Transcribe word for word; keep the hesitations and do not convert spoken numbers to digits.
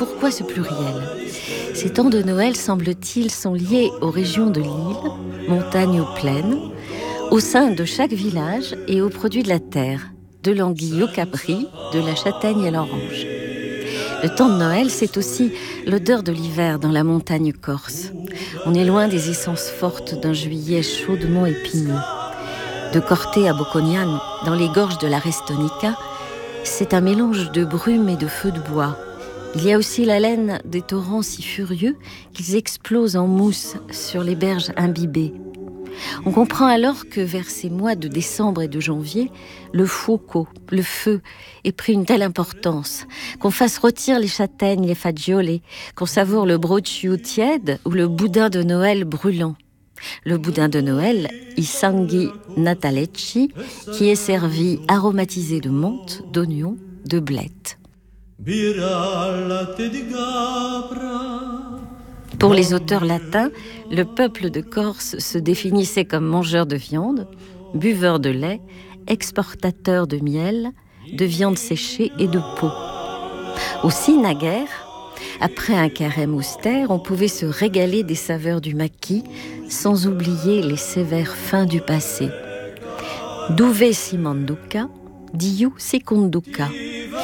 Pourquoi ce pluriel ? Ces temps de Noël, semble-t-il, sont liés aux régions de l'île, montagnes ou plaines, au sein de chaque village et aux produits de la terre, de l'anguille au cabri, de la châtaigne à l'orange. Le temps de Noël, c'est aussi l'odeur de l'hiver dans la montagne corse. On est loin des essences fortes d'un juillet chaudement épineux. De Corte à Bocconian, dans les gorges de la Restonica, c'est un mélange de brume et de feux de bois. Il y a aussi l'haleine des torrents si furieux qu'ils explosent en mousse sur les berges imbibées. On comprend alors que vers ces mois de décembre et de janvier, le fuoco, le feu, ait pris une telle importance, qu'on fasse rôtir les châtaignes, les fagioli, qu'on savoure le brocciu tiède ou le boudin de Noël brûlant. Le boudin de Noël, i sanghi natalecci, qui est servi aromatisé de menthe, d'oignons, de blettes. Pour les auteurs latins, le peuple de Corse se définissait comme mangeur de viande, buveur de lait, exportateur de miel, de viande séchée et de peau. Aussi, naguère, après un carême austère, on pouvait se régaler des saveurs du maquis, sans oublier les sévères fins du passé. Duve si manduca, diu si conduca.